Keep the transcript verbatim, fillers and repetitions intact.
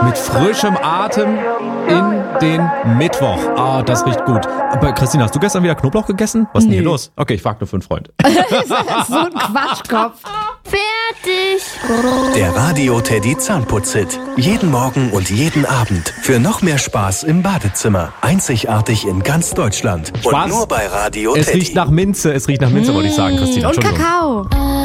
Mit frischem Atem in den Mittwoch. Ah, das riecht gut. Aber Christina, hast du gestern wieder Knoblauch gegessen? Was ist denn hier los? Okay, ich frag nur für einen Freund. So ein Quatschkopf. Fertig. Der Radio-Teddy Zahnputz-Hit. Jeden Morgen und jeden Abend. Für noch mehr Spaß im Badezimmer. Einzigartig in ganz Deutschland. Spaß. Und nur bei Radio Es Teddy. riecht nach Minze, es riecht nach Minze, wollte ich sagen, Christina. Und Entschuldigung. Kakao.